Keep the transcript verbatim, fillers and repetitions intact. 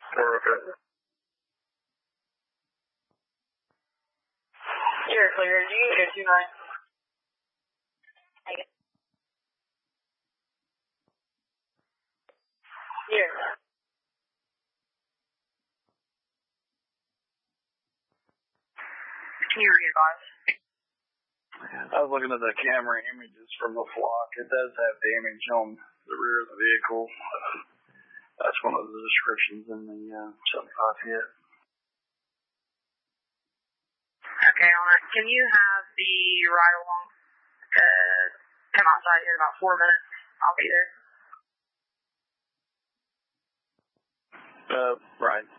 We're okay. You're clear. You can go two nine. Here. Can you re-advise? I was looking at the camera images from the flock. It does have damage on the rear of the vehicle. That's one of the descriptions in the uh, seventy-five hit. Okay, on it. Can you have the ride along uh, come outside here in about four minutes? I'll be there. Uh, right.